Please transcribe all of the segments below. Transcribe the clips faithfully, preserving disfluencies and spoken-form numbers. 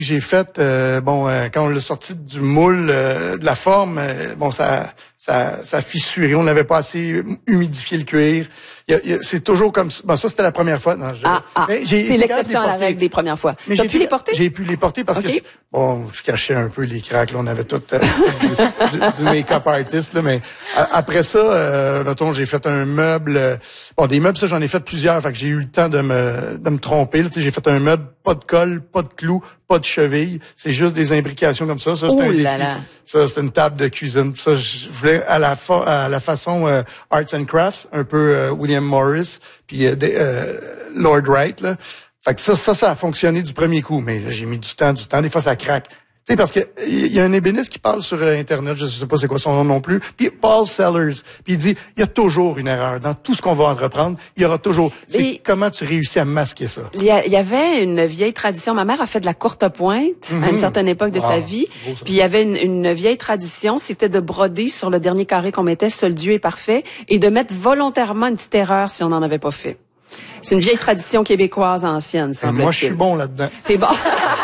J'ai fait, euh, bon, euh, quand on l'a sorti du moule, euh, de la forme, euh, bon, ça, ça, ça a fissuré. On n'avait pas assez humidifié le cuir. Il y a, il y a, c'est toujours comme ça. Bon, ça, c'était la première fois. Non, je, ah, ah. j'ai, c'est l'exception à la règle des premières fois. Mais T'as j'ai pu les porter? J'ai pu les porter parce okay. que, bon, je cachais un peu les cracks. Là, on avait tout, euh, du, du, du make-up artist. Là, mais a, après ça, euh, mettons, j'ai fait un meuble. Euh, bon, des meubles, ça, j'en ai fait plusieurs. Fait que j'ai eu le temps de me, de me tromper. Là, j'ai fait un meuble, pas de colle, pas de clous, pas de cheville. C'est juste des imbrications comme ça. Ça, c'est un défi. Là. Ça, c'est une table de cuisine. Ça, je voulais à la, fa- à la façon euh, Arts and Crafts, un peu euh, William Morris, puis euh, euh, Lord Wright. Là. Fait que ça, ça, ça a fonctionné du premier coup. Mais là, j'ai mis du temps, du temps. Des fois, ça craque. Tu sais, parce que il y a un ébéniste qui parle sur Internet, je sais pas c'est quoi son nom non plus, puis Paul Sellers, puis il dit, il y a toujours une erreur. Dans tout ce qu'on va entreprendre, il y aura toujours... C'est Et comment tu réussis à masquer ça? Il y, a, il y avait une vieille tradition. Ma mère a fait de la courte pointe mm-hmm. à une certaine époque de wow, sa vie. Beau, puis il y avait une, une vieille tradition, c'était de broder sur le dernier carré qu'on mettait, seul Dieu est parfait, et de mettre volontairement une petite erreur si on n'en avait pas fait. C'est une vieille tradition québécoise ancienne, semble-t-il. Moi, je suis bon là-dedans. C'est bon.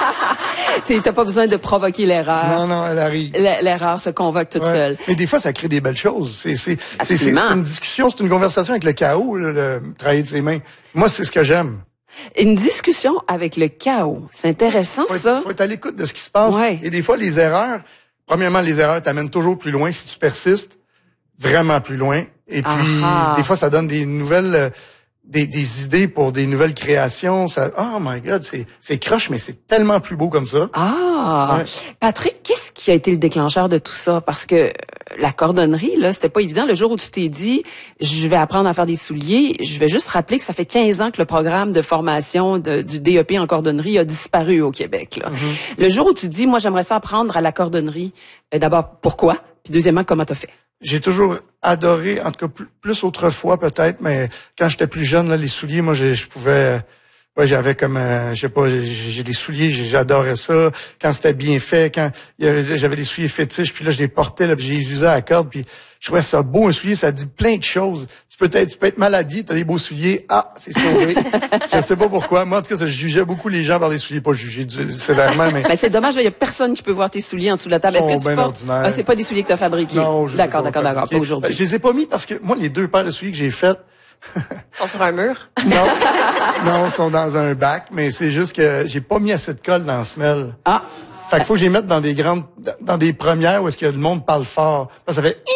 T'as pas besoin de provoquer l'erreur. Non, non, elle arrive. L'erreur se convoque toute ouais. seule. Mais des fois, ça crée des belles choses. C'est, c'est, c'est, c'est une discussion, c'est une conversation avec le chaos, là, le travail de ses mains. Moi, c'est ce que j'aime. Une discussion avec le chaos. C'est intéressant, faut être, ça. Faut être à l'écoute de ce qui se passe. Ouais. Et des fois, les erreurs, premièrement, les erreurs t'amènent toujours plus loin si tu persistes, vraiment plus loin. Et puis, Aha. des fois, ça donne des nouvelles... Des, des idées pour des nouvelles créations. Ça, oh my God, c'est, c'est croche, mais c'est tellement plus beau comme ça. Ah, ouais. Patrick, qu'est-ce qui a été le déclencheur de tout ça? Parce que la cordonnerie, là, c'était pas évident. Le jour où tu t'es dit, je vais apprendre à faire des souliers, je vais juste rappeler que ça fait quinze ans que le programme de formation de, du D E P en cordonnerie a disparu au Québec. Là. Mm-hmm. Le jour où tu te dis, moi, j'aimerais ça apprendre à la cordonnerie, euh, d'abord, pourquoi? Puis deuxièmement, comment t'as fait? J'ai toujours adoré, en tout cas plus, plus autrefois peut-être, mais quand j'étais plus jeune, là, les souliers, moi, je, je pouvais, ouais, j'avais comme, euh, je sais pas, j'ai, j'ai des souliers, j'adorais ça. Quand c'était bien fait, quand il y avait, j'avais des souliers fétiches, puis là, je les portais, là, puis je les usais à la corde, puis je trouvais ça beau, un soulier, ça dit plein de choses. Tu peux être, tu peux être mal habillé, t'as des beaux souliers, ah, c'est sauvé. Je sais pas pourquoi. Moi, en tout cas, ça, je jugeais beaucoup les gens par les souliers, pas juger du, sévèrement, mais. Ben, c'est dommage, il y a personne qui peut voir tes souliers en dessous de la table. Est-ce que tu portes? Ah, c'est pas des souliers que t'as fabriqués? Non, je D'accord, d'accord, d'accord, pas aujourd'hui. Je les ai pas mis parce que, moi, les deux paires de souliers que j'ai faites, sont sur un mur? Non, non, ils sont dans un bac, mais c'est juste que j'ai pas mis assez de colle dans la semelle. Ah. Fait qu'il faut que je les mette dans des grandes, dans des premières où est-ce que le monde parle fort. Là, ça fait.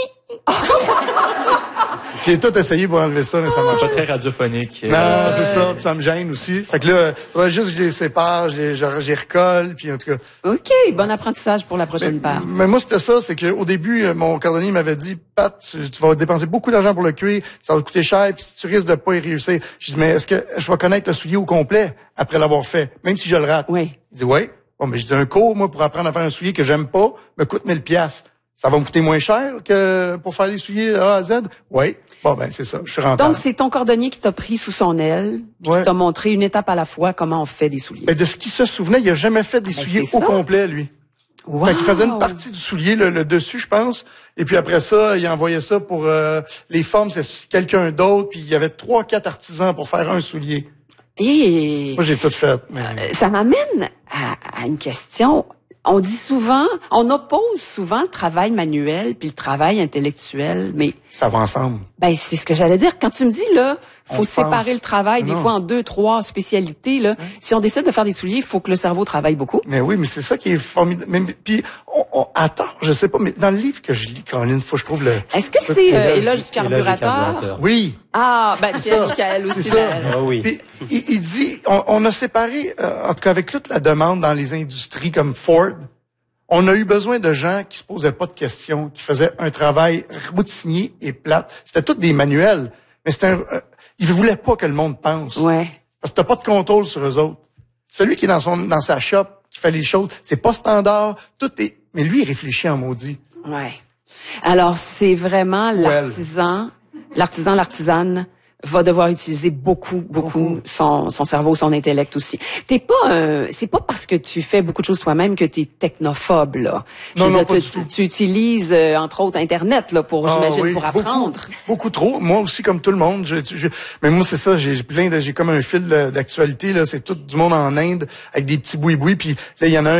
J'ai tout essayé pour enlever ça, mais ça marche pas. C'est pas très radiophonique. Non, euh... c'est ça, puis ça me gêne aussi. Fait que là, faudrait juste que je les sépare, je les, je, je les recolle, puis en tout cas. OK, bon apprentissage pour la prochaine mais, paire. Mais moi, c'était ça, c'est qu'au début, mon cordonnier m'avait dit, Pat, tu, tu vas dépenser beaucoup d'argent pour le cuir, ça va te coûter cher, puis si tu risques de pas y réussir. Je dis, mais est-ce que je vais connaître le soulier au complet après l'avoir fait, même si je le rate? Oui. Il dit, oui. Bon, mais je dis, un cours, moi, pour apprendre à faire un soulier que j'aime pas, me coûte mille piastres. Ça va me coûter moins cher que pour faire les souliers A à Z? Oui. Bon, ben, c'est ça. Je suis rentable. Donc, c'est ton cordonnier qui t'a pris sous son aile, puis ouais. qui t'a montré une étape à la fois comment on fait des souliers. Ben, de ce qu'il se souvenait, il a jamais fait des ben, souliers au complet, lui. Wow. Fait qu'il faisait une partie du soulier, le, le dessus, je pense. Et puis après ça, il envoyait ça pour euh, les formes, c'est quelqu'un d'autre. Puis il y avait trois, quatre artisans pour faire un soulier. Et moi, j'ai tout fait. Mais... Euh, ça m'amène à, à une question. On dit souvent, on oppose souvent le travail manuel puis le travail intellectuel, mais ça va ensemble. Ben c'est ce que j'allais dire. Quand tu me dis là, faut séparer pense. le travail non. des fois en deux, trois spécialités là. Hein? Si on décide de faire des souliers, il faut que le cerveau travaille beaucoup. Mais oui, mais c'est ça qui est formidable. Mais, puis on, on attends, je sais pas, mais dans le livre que je lis, Caroline, faut que je trouve le. Est-ce que c'est euh, Éloge du carburateur? Oui. Ah, ben c'est Michael aussi. C'est ça. Ah, oui. Puis, il, il dit, on, on a séparé, euh, en tout cas avec toute la demande dans les industries comme Ford. On a eu besoin de gens qui se posaient pas de questions, qui faisaient un travail routinier et plate. C'était tous des manuels, mais c'était un, euh, ils voulaient pas que le monde pense. Ouais. Parce que t'as pas de contrôle sur eux autres. Celui qui est dans son dans sa shop, qui fait les choses, c'est pas standard, tout est. Mais lui, il réfléchit en maudit. Ouais. Alors c'est vraiment l'artisan, l'artisan, l'artisane va devoir utiliser beaucoup, beaucoup, beaucoup. son son cerveau, son intellect aussi. T'es pas un, c'est pas parce que tu fais beaucoup de choses toi-même que t'es technophobe là. Non, Je non, veux pas dire, du tu, tout. tu utilises euh, entre autres Internet là pour, Ah, j'imagine, oui, pour apprendre. Beaucoup, beaucoup trop. Moi aussi, comme tout le monde. Je, je, mais moi, c'est ça. J'ai plein de, j'ai comme un fil d'actualité là. C'est tout du monde en Inde avec des petits boui-boui. Puis là, il y en a un